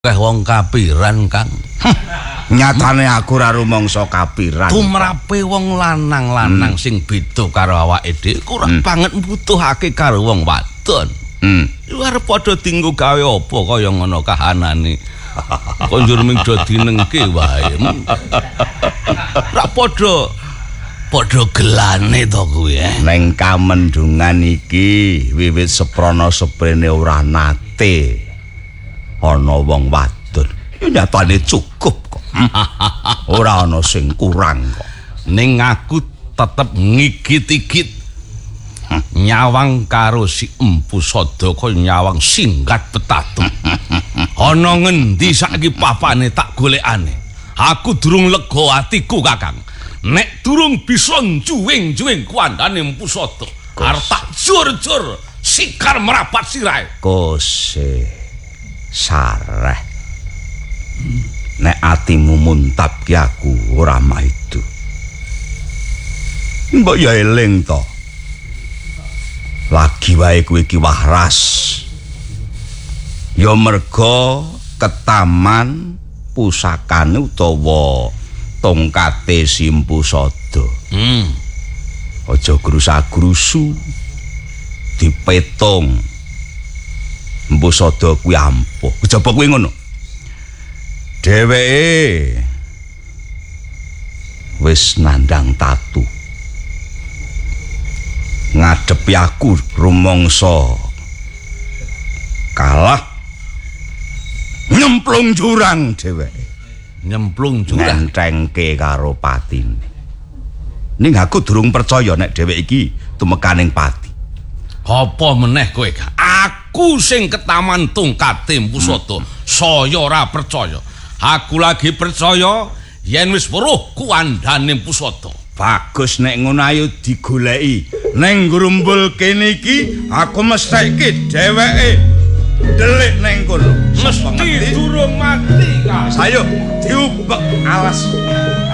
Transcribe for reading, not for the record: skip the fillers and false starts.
Akeh wong kapiran, Kang. Nyatane aku ora rumangsa kapiran. Tumrape wong lanang-lanang sing beda karo awake dhewe kurang banget mbutuhake karo wong wadon. Iku arep padha dienggo gawe apa kaya ngono kahanane. Kok njur ming do dinengke wae. Ora padha gelane to kuwi Neng kamendungan iki wiwit seprana seprene ora nate ana wong wadon. Nyatane cukup kok. Ora ana sing kurang kok. Ning aku tetep ngigit-igit nyawang karo si Empu Sadaka nyawang singgat petatu. Ana ngendi saiki papane tak golekane. Aku durung lega atiku, Kakang. Nek durung bisa juwing-juwing kuandane Empu Sadaka, arep tak jur-jur sikar merapat sirahe. Kose sareh. Nek atimu muntab ki aku ora maidu. Mbok ya eling to. Lagi wae kuwi iki wahras. Ya merga ketaman pusakane utawa tongkate si Empu Sada. Aja grusa-grusu. Dipetung. Empu Sada kuwi ampuh. Kejaba kuwi ngono. Dheweke wis nandhang tatu. Ngadepi aku rumangsa kalah nyemplung jurang dheweke. Nyemplung jurang ngentengke karo patine. Ning aku durung percaya nek dheweke iki tumekaning pati. Apa meneh kowe, Kak? Aku sing ketaman tongkate Empu Sada saya ora percaya. Aku lagi percaya yen wis weruh kuandane Empu Sada. Bagus nek ngono ayo digoleki. Neng grumbul kene iki aku mestake dheweke delik neng kono. Mesti durung mati, Kak. Ayo diubek alas.